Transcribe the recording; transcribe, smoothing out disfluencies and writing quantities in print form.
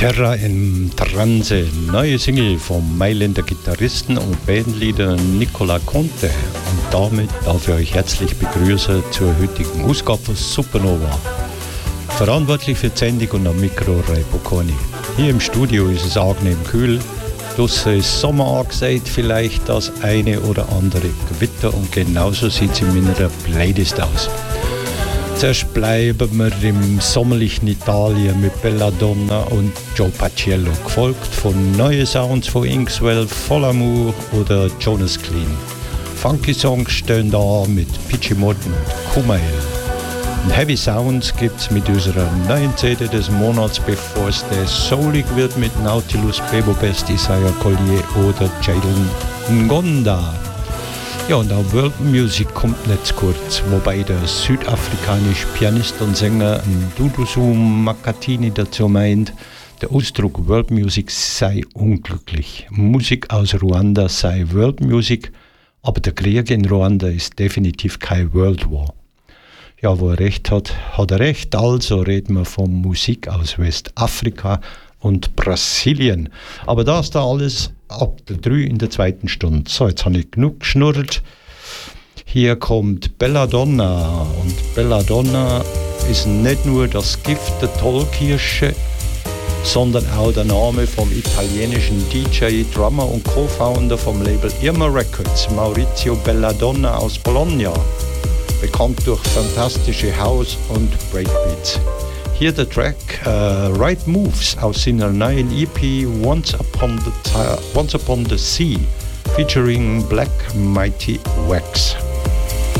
Terra in Trance, neue Single vom Mailänder Gitarristen und Bandleader Nicola Conte. Und damit darf ich euch herzlich begrüßen zur heutigen Ausgabe von Supernova. Verantwortlich für die Sendung und am Mikro Ray Bocconi. Hier im Studio ist es angenehm kühl. Draussen ist Sommer angesagt, vielleicht das eine oder andere Gewitter und genauso sieht es in meiner Playlist aus. Zuerst bleiben wir im sommerlichen Italien mit Belladonna und Joe Paciello, gefolgt von neuen Sounds von Inkswell, Folamour oder Jonas Clean. Funky Songs stehen da mit Pichimotten und Kumail. Und Heavy Sounds gibt's mit unserer neuen CD des Monats, bevor es der soulig wird mit Nautilus, Bebo Best, Isaiah Collier oder Jalen Ngonda. Ja, und auch World Music kommt nicht zu kurz, wobei der südafrikanische Pianist und Sänger Duduzu Makatini dazu meint, der Ausdruck World Music sei unglücklich. Musik aus Ruanda sei World Music, aber der Krieg in Ruanda ist definitiv kein World War. Ja, wo er recht hat, hat er recht. Also reden wir von Musik aus Westafrika und Brasilien. Aber das da alles ab der 3 in der zweiten Stunde. So, jetzt habe ich genug geschnurrt. Hier kommt Belladonna. Und Belladonna ist nicht nur das Gift der Tollkirsche, sondern auch der Name vom italienischen DJ, Drummer und Co-Founder vom Label Irma Records, Maurizio Belladonna aus Bologna. Bekannt durch fantastische House- und Breakbeats. Hier der Track Right Moves aus seiner neuen EP Once Upon the Sea featuring Black Mighty Wax.